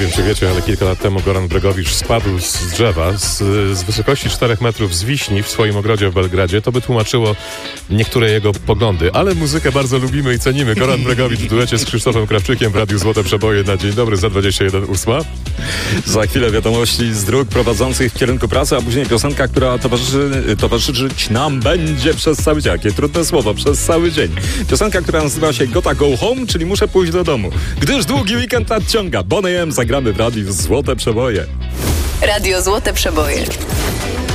wiem, czy wiecie, ale kilka lat temu Goran Bregowicz spadł z drzewa z wysokości 4 metrów z wiśni w swoim ogrodzie w Belgradzie. To by tłumaczyło niektóre jego poglądy, ale muzykę bardzo lubimy i cenimy. Goran Bregowicz w duecie z Krzysztofem Krawczykiem w Radiu Złote Przeboje na dzień dobry za 21:08. Za chwilę wiadomości z dróg prowadzących w kierunku pracy, a później piosenka, która towarzyszyć nam będzie przez cały dzień. Jakie trudne słowo, przez cały dzień. Piosenka, która nazywa się Gotta Go Home, czyli muszę pójść do domu. Gdyż długi weekend nadciąga. Boney M zagramy w Radiu Złote Przeboje. Radio Złote Przeboje.